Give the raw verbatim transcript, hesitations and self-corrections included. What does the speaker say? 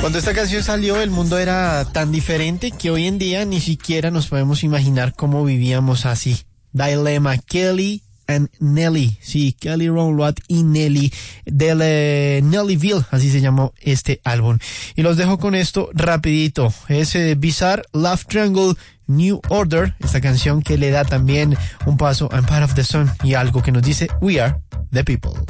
Cuando esta canción salió, el mundo era tan diferente que hoy en día ni siquiera nos podemos imaginar cómo vivíamos así. Dilemma, Kelly and Nelly. Sí, Kelly Rowland y Nelly del eh, Nellyville, así se llamó este álbum. Y los dejo con esto rapidito. Es eh, Bizarre Love Triangle New Order, esta canción que le da también un paso I'm Part of the Sun y algo que nos dice We Are the People.